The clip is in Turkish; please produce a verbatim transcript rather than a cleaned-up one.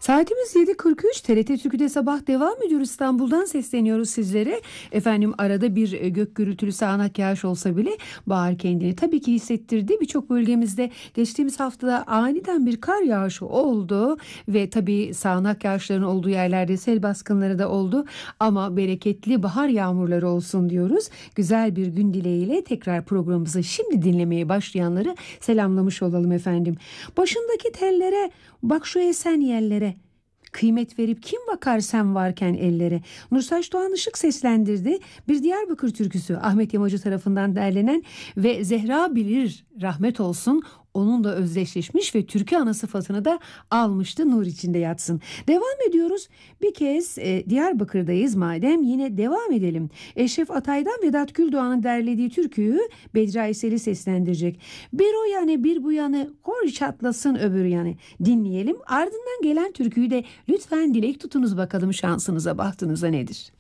Saatimiz yedi kırk üç. T R T Türk'te sabah devam ediyor. İstanbul'dan sesleniyoruz sizlere. Efendim arada bir e, gök gürültülü sağanak yağış olsa bile bahar kendini tabii ki hissettirdi. Birçok bölgemizde geçtiğimiz haftada aniden bir kar yağışı oldu ve tabii sağanak yağışların olduğu yerlerde sel baskınları da oldu. Ama bereketli bahar yağmurları olsun diyoruz. Güzel bir gün dileğiyle tekrar programımızı şimdi dinlemeye başlayanları selamlamış olalım efendim. Başındaki tellere, bak şu esen yerlere, kıymet verip kim bakar sen varken ellere. Nursaç Doğan Işık seslendirdi. Bir Diyarbakır türküsü Ahmet Yamacı tarafından derlenen ve Zehra Bilir rahmet olsun onunla özdeşleşmiş ve türkü ana sıfatını da almıştı. Nur içinde yatsın. Devam ediyoruz. Bir kez e, Diyarbakır'dayız madem, yine devam edelim. Eşref Atay'dan Vedat Güldoğan'ın derlediği türküyü Bedri Aysel'i seslendirecek. Bir o yani bir bu yanı hor çatlasın öbür yanı dinleyelim. Ardından gelen türküyü de lütfen dilek tutunuz bakalım, şansınıza bahtınıza nedir?